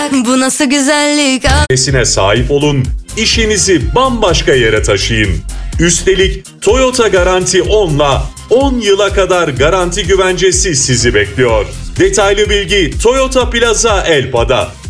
Bu nasıl güzellik? Sine sahip olun, işinizi bambaşka yere taşıyın. Üstelik Toyota Garanti 10'la 10 yıla kadar garanti güvencesi sizi bekliyor. Detaylı bilgi Toyota Plaza Elpa'da.